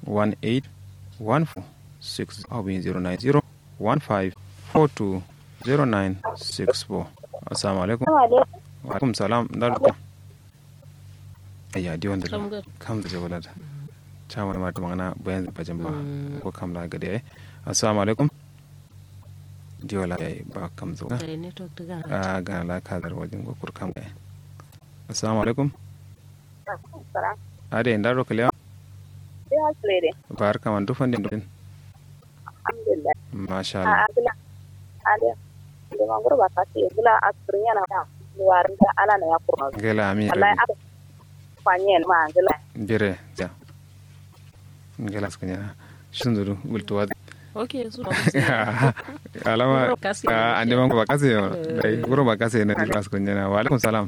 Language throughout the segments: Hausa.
091-1814-6 au bien 090-1542-0964. Assalamu alaikum. Wa alaikum salam. Daruka. Ayya di wanda kam da jawala da. Chama ma ta magana bayan bajin ba ko kam la gade ai. Assalamu alaikum. Di wala ai ba kam zo. Ga la ka dar wajen go kur kam ai. Assalamu alaikum. Ade ndaro kale. Ya slede. Barka man dufan din. Alhamdulillah. Masha Allah. Ade. Da mangoro ba ta ce bula asrinya na warin da ala na ya kurma. Gela ami. Allah ya fanyen ma gela. Bire ja. Gela skanya. Shunduru ultuwa. Okay, so alama ande man ba kase dai guro ba kase na ras kunya wa alaikum salam.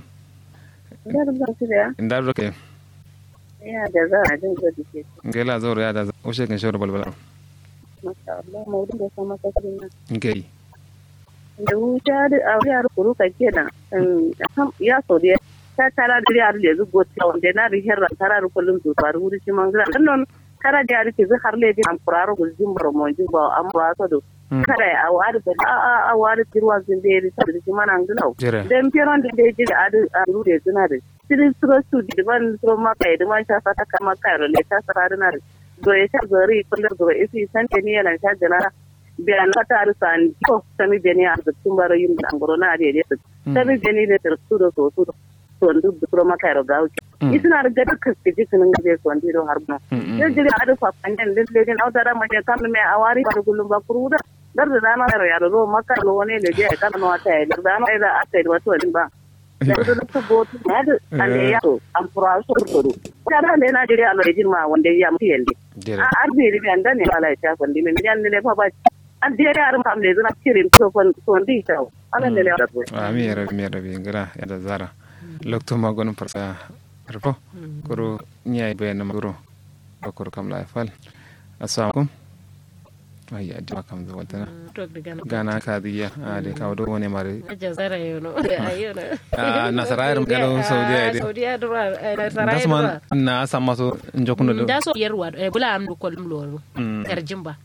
Ndar roke. Ya da za a jin godi ke. Gela zoro ya da o shekin shoro balbala. Masha Allah mawdin da sama ta kina. Ngai. Da wuta da aure kuru ka kenan. Ya so dai ta tara da yar da zugo ta wanda na rihar tara kullum to faru wuri shi mangala. Non kara da yar ke har le bi am kuraro guzin baro mo ji ba am ba to do. Kara a wari da a wari tirwa zin da yari ta da shi mana ngalo. Dan piron da ji da adu da zina da. Sirin suro su di ban suro maka da man sha fata kama kairo le ta sarari na do ya ta gari kullar do isi san ke ni yana ta jana biyan fata arsan ko sami beni a tun baro yin da ngoro na da da sami beni da su do to ndu suro maka kairo ga uki isna da da kaske jikin ga ko ndiro harba yo jiri adu fa panjan le le na da ma je kam me awari ba gulum ba kuruda dar da na ya do maka lo ne le je kan no ta da na da ata wato ba da su botu na da ande ya to an fura su rubutu kada ne na jira Allah ya ma wanda ya mutu yalle a arbi ribi anda ne Allah ya ta kwandi min yan ne fa ba an dire yaran kam ne zuna kirin to ndi ta Allah ne ya rabu amin ya rabbi ngara ya da zara lokto magon farsa arfo koro nyai be na maguro koro kam la fal assalamu ayya di makam zo wadana gana kadiya ade kawdo woni mari jazara yono ayono nasara rum galo saudiya dasman na samaso njokuno do daso yerwa bula am ko loro garjimba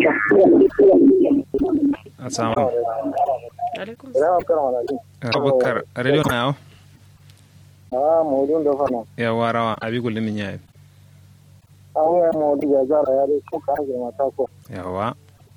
assalamu alaikum abubakar radio now modun da fana ya warawa abi gulle min yayi awu modun ya zara ya dai ko ka ga mata ko yawa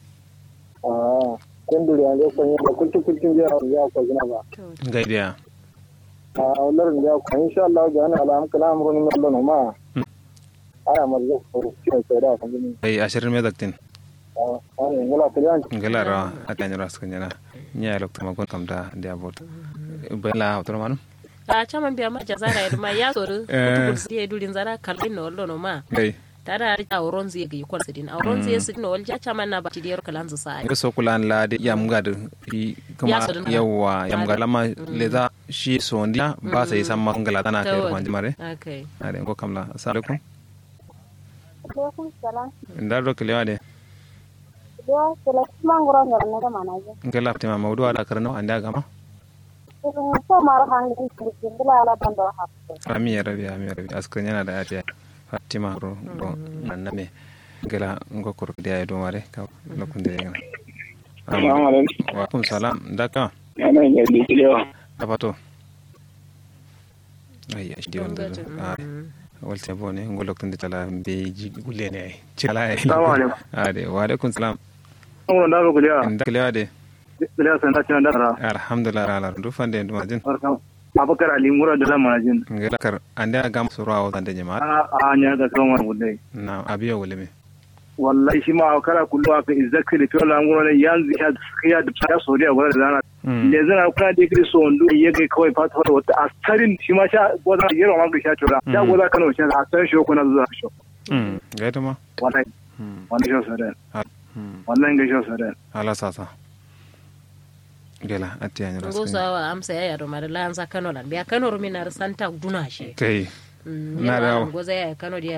kenduri ande ko ni ko kucin ya ko gina ba gaidiya Allah ya ko insha Allah ga ana alam kalam ron min Allah ma aya marje ko cikin sai da kan ni ai ashirin me daktin ai ngala tiyan ngala ra atanya ras kanyana nya lokto magon kamda dia bot bela automanu a chama biya ma jazara ya ma ya soru kutul sai dulin zara kalin no wallo no ma tada a auronzi ga yikon sidin auronzi sidin wal ja chama na ba tidiyar kalanzu sai so kulan la de yam gad kuma yawa yam galama leza shi sondia ba sai san mangala tana kai ruwan jimare okay ade ko kamla assalamu alaikum alaikum salam ndar do klewa de do sala mangoro ngara na manaje ngala tima mawdu ala karno anda gama ko mara hangi bula ala bando ha ami ya rabbi askan yana da atiya Fatima ro do naname gela ngokor dia do mare ka lokunde ngana assalamu alaikum wa alaikum salam daka ana ya di kiyo tapato ay di wonde wolte bone ngoloktunde tala be gulene ay chala ay assalamu alaikum ade wa alaikum salam o ndaro ko dia ndakle ade bila san ta cin dara alhamdulillah ala du fande ndu majin abakar ali mura da manajin ngela kar ande agam suru awo tande jama'a a nya da kuma wudai na abiya wuleme wallahi shi ma kala kullu aka exactly to la ngoro ne yanzu ya da fara soriya gura da zana le zana kuna da kiri so ndu yake kawai fatar wata asarin shi ma sha goza yero ma ga sha tura ya goza kano sha asarin shi ko na zuwa shi gaito ma wallahi wannan shi sare wannan ga shi sare ala sasa gela atiya ni rasu goza wa amsa ya yaro mara lanza kano lan biya kano ruminar santa duna shi kai na da goza ya kano dia